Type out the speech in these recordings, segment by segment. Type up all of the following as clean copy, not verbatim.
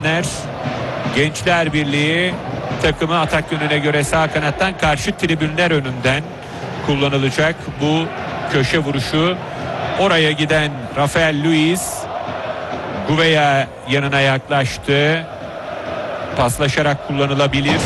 Gençler Birliği takımı atak yönüne göre sağ kanattan karşı tribünler önünden kullanılacak bu köşe vuruşu. Oraya giden Rafael Luiz Gouveia yanına yaklaştı. Paslaşarak kullanılabilir.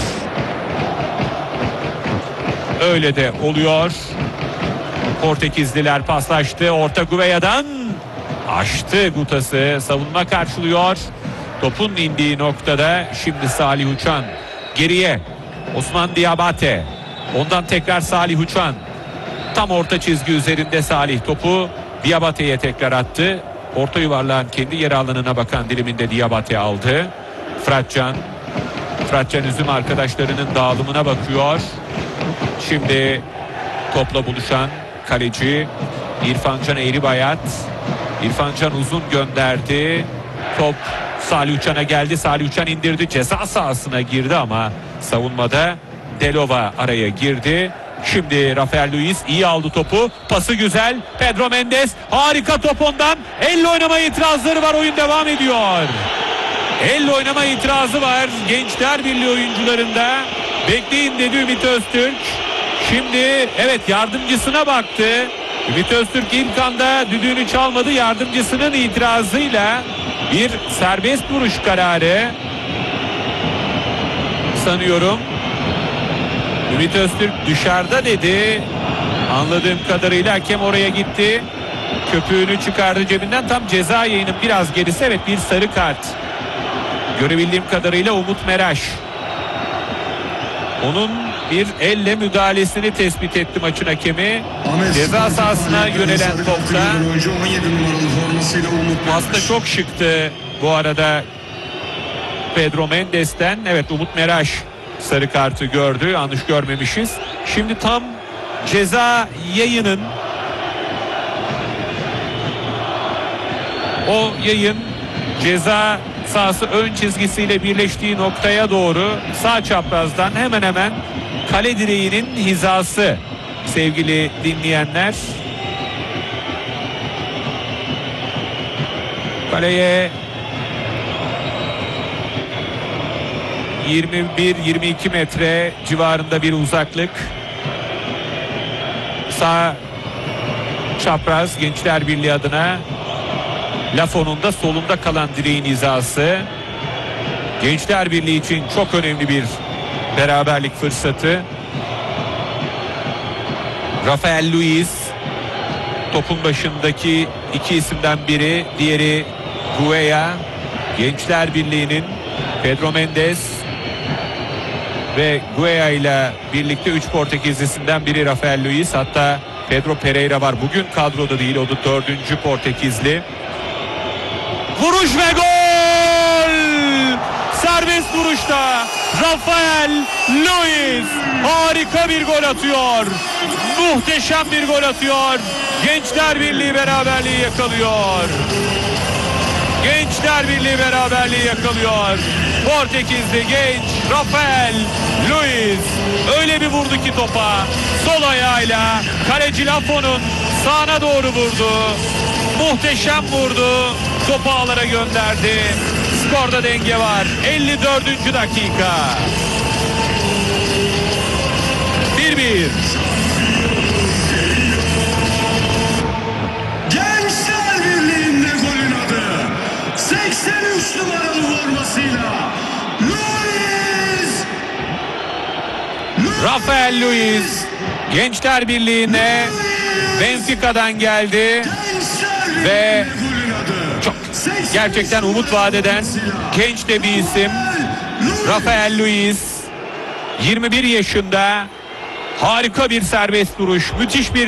Öyle de oluyor. Portekizliler paslaştı. Orta Gouveia'dan açtı Gutas'ı. Savunma karşılıyor. Topun indiği noktada şimdi Salih Uçan geriye. Osman Diabate. Ondan tekrar Salih Uçan. Tam orta çizgi üzerinde Salih topu Diabate'ye tekrar attı. Orta yuvarlağın kendi yer alanına bakan diliminde Diabate aldı. Fıratcan Üzüm arkadaşlarının dağılımına bakıyor. Şimdi topla buluşan kaleci İrfancan Eğribayat. İrfancan uzun gönderdi. Top Salih Uçan'a geldi. Salih Uçan indirdi. Ceza sahasına girdi ama savunmada Delova araya girdi. Şimdi Rafael Luiz iyi aldı topu. Pası güzel. Pedro Mendes harika top ondan. Elle oynama itirazları var. Oyun devam ediyor. Elle oynama itirazı var Gençler Birliği oyuncularında. Bekleyin dedi Ümit Öztürk. Şimdi evet yardımcısına baktı. Ümit Öztürk ilk anda düdüğünü çalmadı. Yardımcısının itirazıyla bir serbest vuruş kararı sanıyorum. Ümit Öztürk dışarıda dedi. Anladığım kadarıyla hakem oraya gitti. Köpüğünü çıkardı cebinden. Tam ceza yayının biraz gerisi. Evet bir sarı kart. Görebildiğim kadarıyla Umut Meraş. Onun bir elle müdahalesini tespit etti maçın hakemi. Ceza sahasına yönelen topta. Aslında çok şıktı bu arada Pedro Mendes'ten. Evet Umut Meraş sarı kartı gördü. Yanlış görmemişiz. Şimdi tam ceza yayının o yayın ceza sahası ön çizgisiyle birleştiği noktaya doğru sağ çaprazdan hemen hemen kale direğinin hizası sevgili dinleyenler. Kaleye 21-22 metre civarında bir uzaklık. Sağ çapraz Gençler Birliği adına. Lafon'un da solunda kalan direğin hizası. Gençler Birliği için çok önemli bir beraberlik fırsatı. Rafael Luiz topun başındaki iki isimden biri, diğeri Gouveia. Gençler Birliği'nin Pedro Mendes ve Gouveia ile birlikte 3 Portekizlisinden biri Rafael Luiz. Hatta Pedro Pereira var. Bugün kadroda değil. O da 4. Portekizli. Vuruş ve gol! Serbest vuruşta Rafael Luiz harika bir gol atıyor. Muhteşem bir gol atıyor. Gençler Birliği beraberliği yakalıyor. Gençler Birliği beraberliği yakalıyor. Portekizli genç Rafael Luiz öyle bir vurdu ki topa. Sol ayağıyla kaleci Lafon'un sağına doğru vurdu. Muhteşem vurdu. Topu ağlara gönderdi. Skorda denge var. 54. dakika. 1-1. Gençler Birliği'nde golün adı 83 numaralı formasıyla Luiz. Rafael Luiz Gençler Birliği'ne Benfica'dan geldi ve çok gerçekten umut vaat eden genç de bir isim. Rafael Luiz 21 yaşında, harika bir serbest vuruş, müthiş bir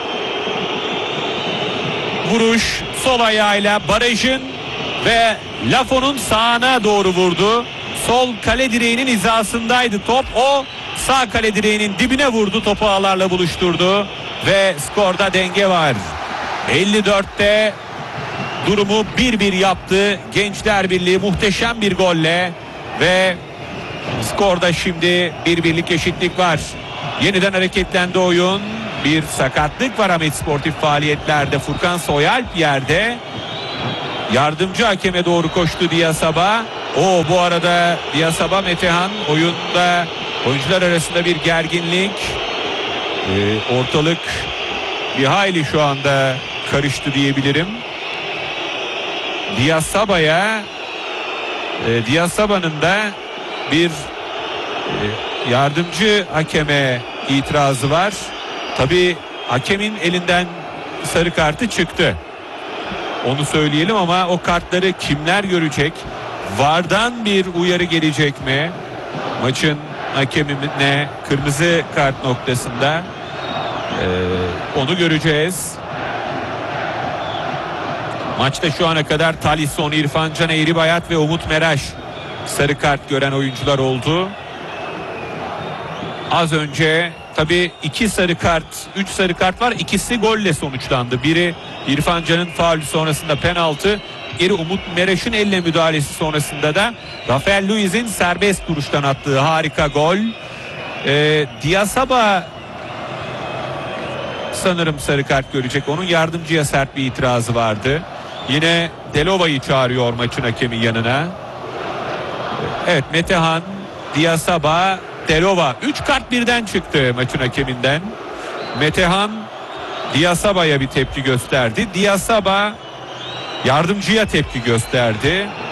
vuruş, sol ayağıyla barajın ve Lafon'un sağına doğru vurdu. Sol kale direğinin hizasındaydı top. O sağ kale direğinin dibine vurdu. Topu ağlarla buluşturdu ve skorda denge var. 54'te durumu 1-1 yaptı Gençler Birliği muhteşem bir golle ve skorda şimdi 1-1'lik eşitlik var. Yeniden hareketlendi oyun. Bir sakatlık var Ahmet sportif faaliyetlerde. Furkan Soyalp yerde. Yardımcı hakeme doğru koştu Diyasaba. Bu arada Diasaba Metehan oyunda, oyuncular arasında bir gerginlik. Ortalık bir hayli şu anda karıştı diyebilirim. Diasaba'nın da bir yardımcı hakeme itirazı var. Tabii hakemin elinden sarı kartı çıktı. Onu söyleyelim ama o kartları kimler görecek? VAR'dan bir uyarı gelecek mi? Maçın hakemine kırmızı kart noktasında onu göreceğiz. Maçta şu ana kadar Talisson, İrfan Can Eğribayat ve Umut Meraş sarı kart gören oyuncular oldu. Az önce tabii 2 sarı kart, 3 sarı kart var. İkisi golle sonuçlandı. Biri İrfan Can'ın faulü sonrasında penaltı. Diğeri Umut Meraş'ın elle müdahalesi sonrasında da Rafael Luiz'in serbest vuruştan attığı harika gol. Diasaba sanırım sarı kart görecek. Onun yardımcıya sert bir itirazı vardı. Yine Delova'yı çağırıyor maçın hakemi yanına. Evet, Metehan, Diasaba, Delova. 3 kart birden çıktı maçın hakeminden. Metehan Diasaba'ya bir tepki gösterdi. Diasaba yardımcıya tepki gösterdi.